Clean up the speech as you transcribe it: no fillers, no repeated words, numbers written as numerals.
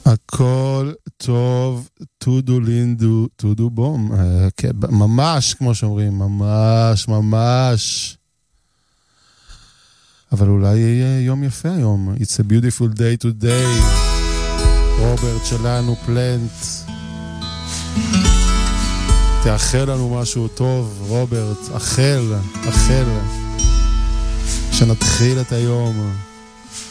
הכל טוב, טודו לינדו, טודו בום. ממש, כמו שאומרים, ממש, ממש. אבל אולי יהיה יום יפה היום. It's a beautiful day today. רוברט שלנו, פלנט. תאחל לנו משהו טוב, רוברט. אחל. שנתחיל את היום.